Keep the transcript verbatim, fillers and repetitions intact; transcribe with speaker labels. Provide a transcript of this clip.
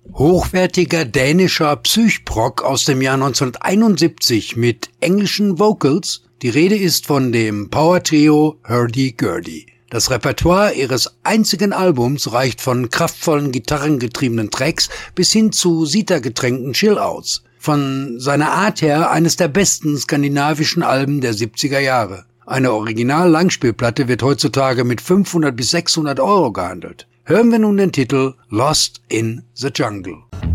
Speaker 1: Hochwertiger dänischer Psychrock aus dem Jahr neunzehnhunderteinundsiebzig mit englischen Vocals. Die Rede ist von dem Power-Trio Hurdy-Gurdy. Das Repertoire ihres einzigen Albums reicht von kraftvollen gitarrengetriebenen Tracks bis hin zu Sita-getränkten Chill-Outs. Von seiner Art her eines der besten skandinavischen Alben der siebziger Jahre. Eine Original-Langspielplatte wird heutzutage mit fünfhundert bis sechshundert Euro gehandelt. Hören wir nun den Titel Lost in the Jungle.